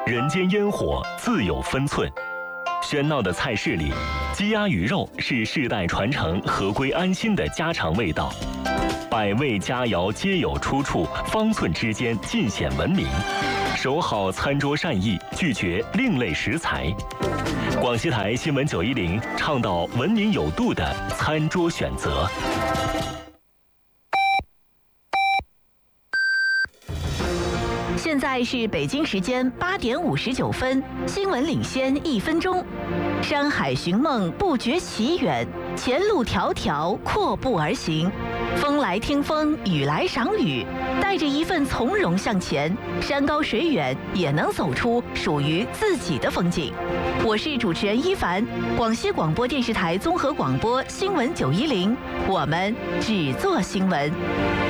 人间烟火自有分寸。喧闹的菜市里，鸡鸭鱼肉是世代传承、合归安心的家常味道。百味佳肴皆有出处，方寸之间尽显文明。守好餐桌善意，拒绝另类食材。广西台新闻910倡导文明有度的餐桌选择。 现在是北京时间8点59分，新闻领先1分钟。山海寻梦不觉其远，前路迢迢阔步而行。风来听风，雨来赏雨，带着一份从容向前，山高水远也能走出属于自己的风景。我是主持人一凡，广西广播电视台综合广播新闻910，我们只做新闻。